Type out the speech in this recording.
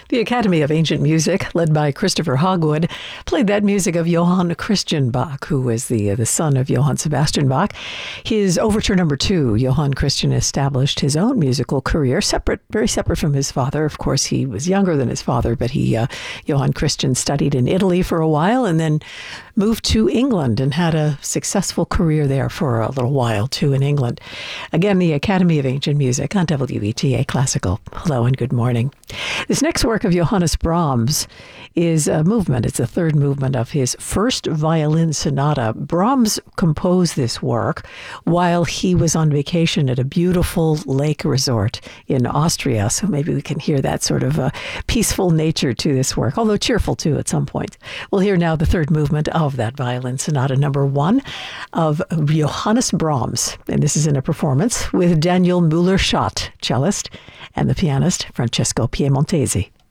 The Academy of Ancient Music, led by Christopher Hogwood, played that music of Johann Christian Bach, who was the son of Johann Sebastian Bach. His Overture Number 2, Johann Christian established his own musical career, very separate from his father. Of course, he was younger than his father, but Johann Christian studied in Italy for a while and then moved to England and had a successful career there for a little while, too, in England. Again, the Academy of Ancient Music on WETA Classical. Hello and good morning. This next work of Johannes Brahms is a movement. It's the third movement of his first violin sonata. Brahms composed this work while he was on vacation at a beautiful lake resort in Austria. So maybe we can hear that sort of peaceful nature to this work, although cheerful too at some point. We'll hear now the third movement of that violin sonata, number 1 of Johannes Brahms. And this is in a performance with Daniel Müller-Schott, cellist, and the pianist Francesco Piemontesi.